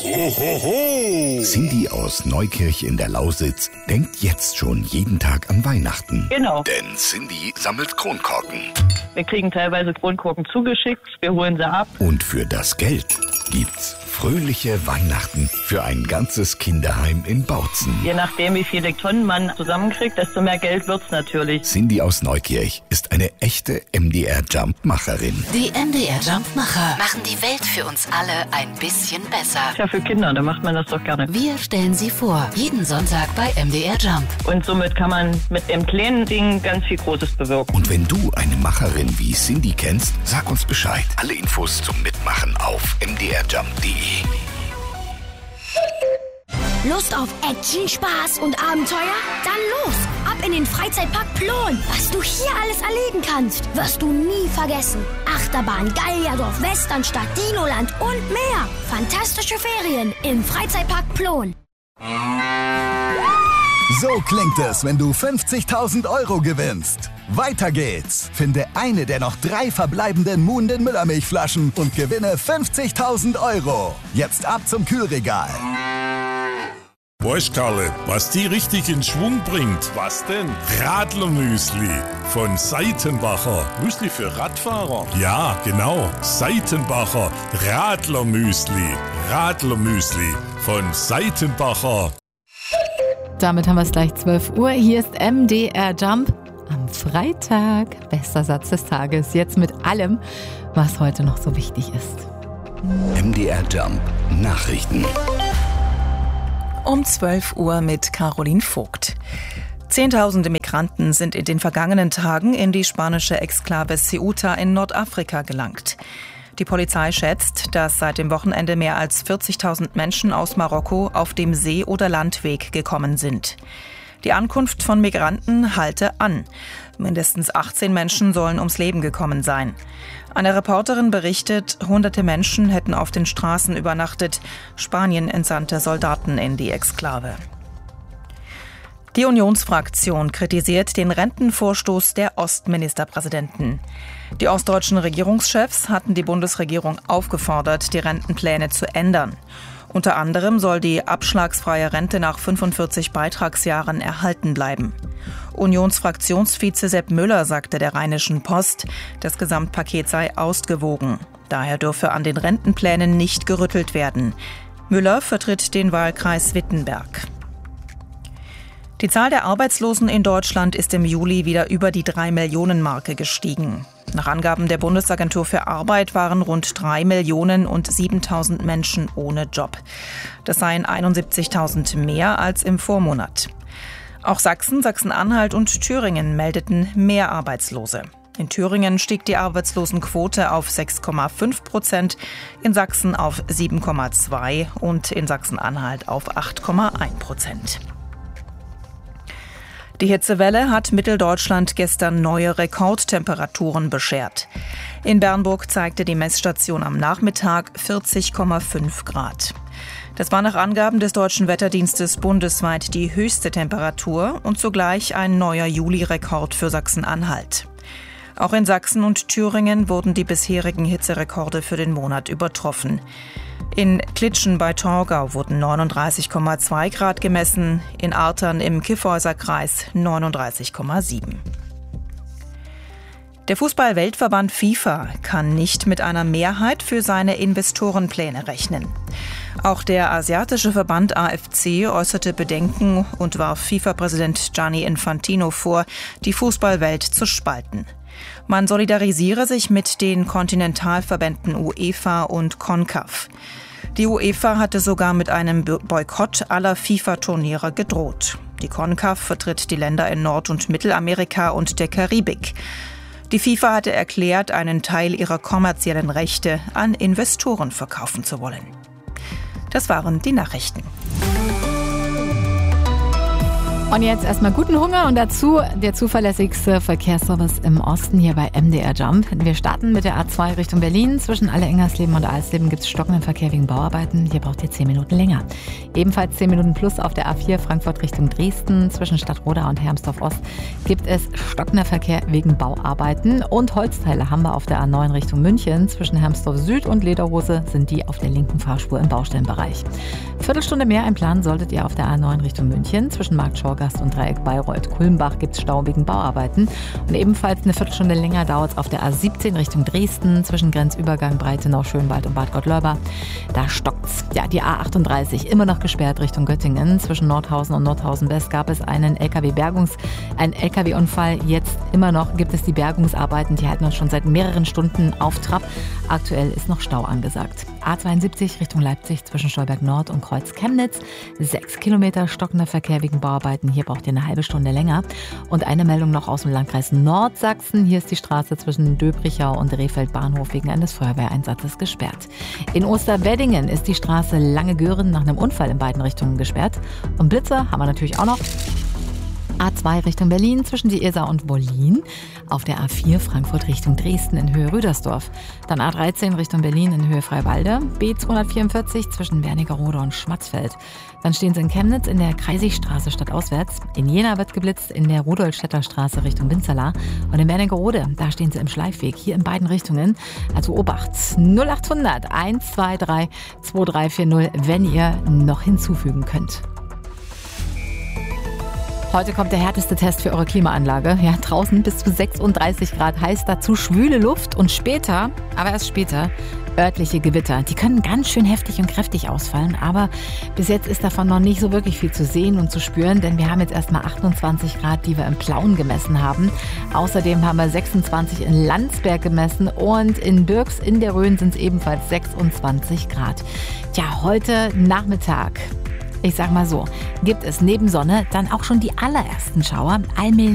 Ho, ho, ho. Cindy aus Neukirch in der Lausitz denkt jetzt schon jeden Tag an Weihnachten. Genau. Denn Cindy sammelt Kronkorken. Wir kriegen teilweise Kronkorken zugeschickt, wir holen sie ab. Und für das Geld gibt's fröhliche Weihnachten für ein ganzes Kinderheim in Bautzen. Je nachdem, wie viele Tonnen man zusammenkriegt, desto mehr Geld wird's natürlich. Cindy aus Neukirch ist eine echte MDR-Jump-Macherin. Die MDR-Jump-Macher machen die Welt für uns alle ein bisschen besser. Ja, für Kinder, da macht man das doch gerne. Wir stellen sie vor, jeden Sonntag bei MDR Jump. Und somit kann man mit dem kleinen Ding ganz viel Großes bewirken. Und wenn du eine Macherin wie Cindy kennst, sag uns Bescheid. Alle Infos zum Mitmachen auf mdrjump.de. Lust auf Action, Spaß und Abenteuer? Dann los! Ab in den Freizeitpark Plon! Was du hier alles erleben kannst, wirst du nie vergessen. Achterbahn, Gallierdorf, Westernstadt, Dinoland und mehr. Fantastische Ferien im Freizeitpark Plon. So klingt es, wenn du 50.000 Euro gewinnst. Weiter geht's. Finde eine der noch 3 verbleibenden Muhnden Müllermilchflaschen und gewinne 50.000 Euro. Jetzt ab zum Kühlregal. Weißt Karle, was die richtig in Schwung bringt? Was denn? Radlermüsli von Seitenbacher. Müsli für Radfahrer? Ja, genau. Seitenbacher Radlermüsli. Radlermüsli von Seitenbacher. Damit haben wir es gleich 12 Uhr. Hier ist MDR Jump am Freitag. Bester Satz des Tages. Jetzt mit allem, was heute noch so wichtig ist. MDR Jump Nachrichten. Um 12 Uhr mit Caroline Vogt. Zehntausende Migranten sind in den vergangenen Tagen in die spanische Exklave Ceuta in Nordafrika gelangt. Die Polizei schätzt, dass seit dem Wochenende mehr als 40.000 Menschen aus Marokko auf dem See- oder Landweg gekommen sind. Die Ankunft von Migranten halte an. Mindestens 18 Menschen sollen ums Leben gekommen sein. Eine Reporterin berichtet, hunderte Menschen hätten auf den Straßen übernachtet. Spanien entsandte Soldaten in die Exklave. Die Unionsfraktion kritisiert den Rentenvorstoß der Ostministerpräsidenten. Die ostdeutschen Regierungschefs hatten die Bundesregierung aufgefordert, die Rentenpläne zu ändern. Unter anderem soll die abschlagsfreie Rente nach 45 Beitragsjahren erhalten bleiben. Unionsfraktionsvize Sepp Müller sagte der Rheinischen Post, das Gesamtpaket sei ausgewogen. Daher dürfe an den Rentenplänen nicht gerüttelt werden. Müller vertritt den Wahlkreis Wittenberg. Die Zahl der Arbeitslosen in Deutschland ist im Juli wieder über die 3-Millionen-Marke gestiegen. Nach Angaben der Bundesagentur für Arbeit waren rund 3 Millionen und 7.000 Menschen ohne Job. Das seien 71.000 mehr als im Vormonat. Auch Sachsen, Sachsen-Anhalt und Thüringen meldeten mehr Arbeitslose. In Thüringen stieg die Arbeitslosenquote auf 6,5%, in Sachsen auf 7,2% und in Sachsen-Anhalt auf 8,1%. Die Hitzewelle hat Mitteldeutschland gestern neue Rekordtemperaturen beschert. In Bernburg zeigte die Messstation am Nachmittag 40,5 Grad. Das war nach Angaben des Deutschen Wetterdienstes bundesweit die höchste Temperatur und zugleich ein neuer Juli-Rekord für Sachsen-Anhalt. Auch in Sachsen und Thüringen wurden die bisherigen Hitzerekorde für den Monat übertroffen. In Klitschen bei Torgau wurden 39,2 Grad gemessen, in Artern im Kyffhäuserkreis 39,7. Der Fußball-Weltverband FIFA kann nicht mit einer Mehrheit für seine Investorenpläne rechnen. Auch der asiatische Verband AFC äußerte Bedenken und warf FIFA-Präsident Gianni Infantino vor, die Fußballwelt zu spalten. Man solidarisiere sich mit den Kontinentalverbänden UEFA und CONCACAF. Die UEFA hatte sogar mit einem Boykott aller FIFA-Turniere gedroht. Die CONCACAF vertritt die Länder in Nord- und Mittelamerika und der Karibik. Die FIFA hatte erklärt, einen Teil ihrer kommerziellen Rechte an Investoren verkaufen zu wollen. Das waren die Nachrichten. Und jetzt erstmal guten Hunger und dazu der zuverlässigste Verkehrsservice im Osten hier bei MDR Jump. Wir starten mit der A2 Richtung Berlin. Zwischen Alle-Engersleben und Alsleben gibt es stockenden Verkehr wegen Bauarbeiten. Hier braucht ihr 10 Minuten länger. Ebenfalls 10 Minuten plus auf der A4 Frankfurt Richtung Dresden. Zwischen Stadtroda und Hermsdorf Ost gibt es stockender Verkehr wegen Bauarbeiten. Und Holzteile haben wir auf der A9 Richtung München. Zwischen Hermsdorf Süd und Lederhose sind die auf der linken Fahrspur im Baustellenbereich. Viertelstunde mehr einplanen solltet ihr auf der A9 Richtung München. Zwischen Marktschorgast und Dreieck Bayreuth-Kulmbach gibt es Stau wegen Bauarbeiten. Und ebenfalls eine Viertelstunde länger dauert es auf der A17 Richtung Dresden. Zwischen Grenzübergang Breitenau, Schönwald und Bad Gottleuba. Da stockt's. Ja, die A38 immer noch gesperrt Richtung Göttingen. Zwischen Nordhausen und Nordhausen-West gab es einen LKW-Unfall. Jetzt immer noch gibt es die Bergungsarbeiten. Die halten uns schon seit mehreren Stunden auf Trab. Aktuell ist noch Stau angesagt. A72 Richtung Leipzig zwischen Stolberg Nord und Kreuz Chemnitz. 6 Kilometer stockender Verkehr wegen Bauarbeiten. Hier braucht ihr eine halbe Stunde länger. Und eine Meldung noch aus dem Landkreis Nordsachsen. Hier ist die Straße zwischen Döbrichau und Rehfeld Bahnhof wegen eines Feuerwehreinsatzes gesperrt. In Osterweddingen ist die Straße Lange-Göhren nach einem Unfall in beiden Richtungen gesperrt. Und Blitzer haben wir natürlich auch noch. A2 Richtung Berlin zwischen die Isar und Wollin. Auf der A4 Frankfurt Richtung Dresden in Höhe Rüdersdorf. Dann A13 Richtung Berlin in Höhe Freiwalde. B244 zwischen Wernigerode und Schmatzfeld. Dann stehen sie in Chemnitz in der Kreisigstraße stadtauswärts. In Jena wird geblitzt in der Rudolstädter Straße Richtung Winzerla. Und in Wernigerode, da stehen sie im Schleifweg, hier in beiden Richtungen. Also Obacht, 0800 123 2340, wenn ihr noch hinzufügen könnt. Heute kommt der härteste Test für eure Klimaanlage. Ja, draußen bis zu 36 Grad heiß, dazu schwüle Luft und später, aber erst später, örtliche Gewitter. Die können ganz schön heftig und kräftig ausfallen, aber bis jetzt ist davon noch nicht so wirklich viel zu sehen und zu spüren, denn wir haben jetzt erstmal 28 Grad, die wir im Plauen gemessen haben. Außerdem haben wir 26 in Landsberg gemessen und in Birks in der Rhön sind es ebenfalls 26 Grad. Tja, heute Nachmittag, ich sag mal so, gibt es neben Sonne dann auch schon die allerersten Schauer. Allmählich